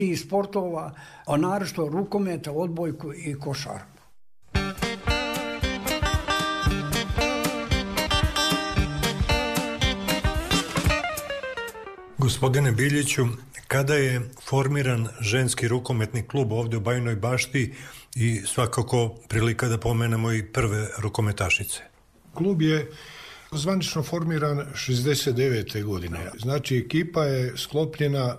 i sportova, a naročito rukometa, odbojku i košarku. Gospodine Biljiću, kada je formiran ženski rukometni klub ovdje u Bajinoj Bašti i svakako prilika da pomenemo i prve rukometašice? Klub je zvanično formiran 69. godine. Znači ekipa je sklopljena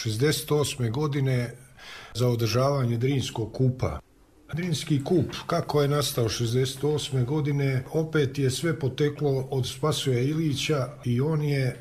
68. godine za održavanje Drinskog kupa. Drinski kup, kako je nastao 68. godine, opet je sve poteklo od Spasoja Ilića i on je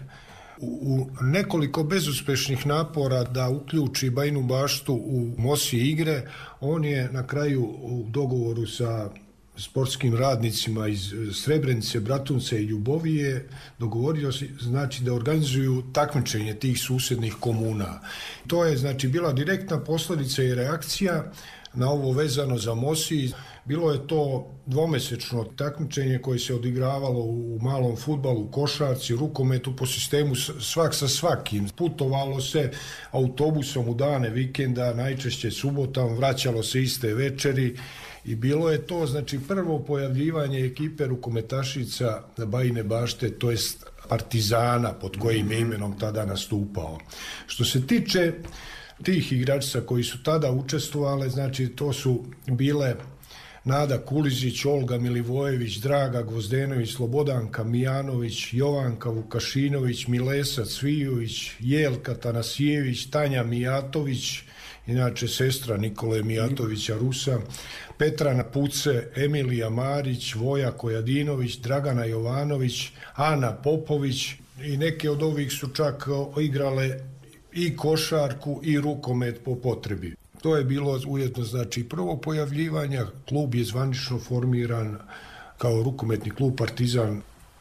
u nekoliko bezuspešnih napora da uključi Bajinu Baštu u Mosi igre, on je na kraju u dogovoru sa sportskim radnicima iz Srebrenice, Bratunca i Ljubovije dogovorio se, znači, da organizuju takmičenje tih susjednih komuna. To je, znači, bila direktna posljedica i reakcija na ovo vezano za Mosi. Bilo je to dvomesečno takmičenje koje se odigravalo u malom fudbalu, košarci, rukometu po sistemu svak sa svakim. Putovalo se autobusom u dane vikenda, najčešće subotom, vraćalo se iste večeri i bilo je to, znači, prvo pojavljivanje ekipe rukometašica Bajine Bašte, to jest Partizana, pod kojim je imenom tada nastupao. Što se tiče tih igračica koji su tada učestvovale, znači to su bile Nada Kulizić, Olga Milivojević, Draga Gvozdenović, Slobodanka Mijanović, Jovanka Vukašinović, Milesa Cvijović, Jelka Tanasijević, Tanja Mijatović, inače sestra Nikole Mijatovića Rusa, Petrana Puce, Emilija Marić, Voja Kojadinović, Dragana Jovanović, Ana Popović i neke od ovih su čak igrale i košarku i rukomet po potrebi. To je bilo ujedno, znači, prvo pojavljivanje. Klub je zvanično formiran kao rukometni klub Partizan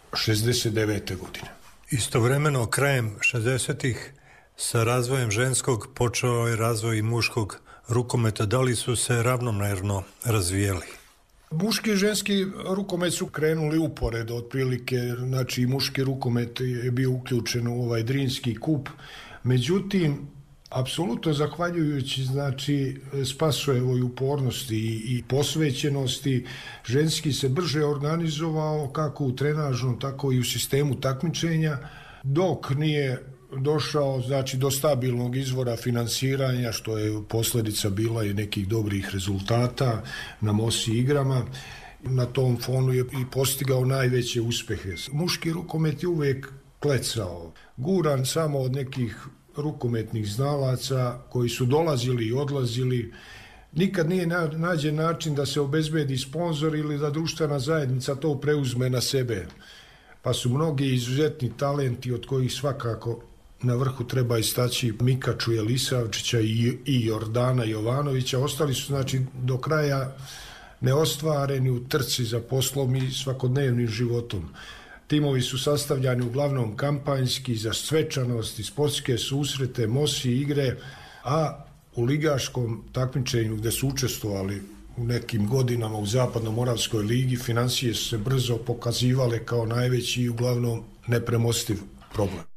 69. godine. Istovremeno, krajem 60-ih sa razvojem ženskog počeo je razvoj i muškog rukometa. Da li su se ravnomerno razvijeli? Muški i ženski rukomet su krenuli uporedo, otprilike, znači muški rukomet je bio uključen u ovaj Drinski kup. Međutim, apsolutno zahvaljujući, znači, Spasojevoj upornosti i posvećenosti, ženski se brže organizovao kako u trenažnom, tako i u sistemu takmičenja, dok nije došao, znači, do stabilnog izvora finansiranja, što je posljedica bila i nekih dobrih rezultata na Mosi igrama. Na tom fonu je i postigao najveće uspjehe. Muški rukomet je uvijek klecao, guran samo od nekih rukometnih znalaca koji su dolazili i odlazili. Nikad nije nađen način da se obezbedi sponzor ili da društvena zajednica to preuzme na sebe. Pa su mnogi izuzetni talenti, od kojih svakako na vrhu treba istaći Mikaču Jelisavčića i Jordana Jovanovića. Ostali su, znači, do kraja neostvareni u trci za poslom i svakodnevnim životom. Timovi su sastavljani uglavnom kampanjski, za svečanost i sportske susrete, Mosi igre, a u ligaškom takmičenju gdje su učestvovali u nekim godinama u Zapadno-Moravskoj ligi, financije su se brzo pokazivale kao najveći i uglavnom nepremostiv problem.